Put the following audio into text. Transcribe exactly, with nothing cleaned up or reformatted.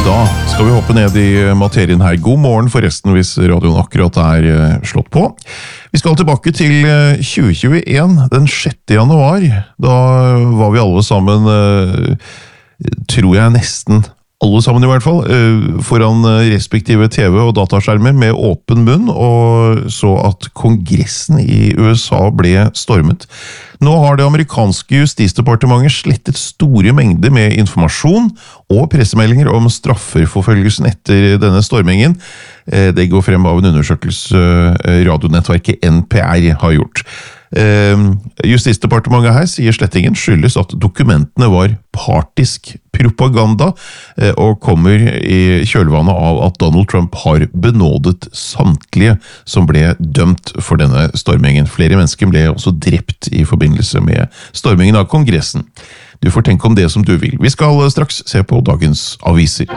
Da skal vi hoppe ned i materien her. God morgen forresten hvis radioen akkurat er slått på. Vi skal tilbake til tjue tjueen, den sjette januar. Da var vi alle sammen, tror jeg nesten alle sammen i hvert fall, foran respektive T V og dataskjermer med åpen munn, og så at kongressen i U S A ble stormet. Nå har det amerikanske justisdepartementet slettet store mengder med informasjon og pressemeldinger om strafferforfølgelsen etter denne stormingen. Det går frem av en undersøkelse radionettverket N P R har gjort. Justisdepartementet her sier slettingen skyldes at dokumentene var partisk propaganda og kommer i kjølvannet av at Donald Trump har benådet samtlige som ble dømt for denne stormingen. Flere mennesker ble også drept i forbindelse med stormingen av kongressen. Du får tenke om det som du vil. Vi skal straks se på dagens aviser.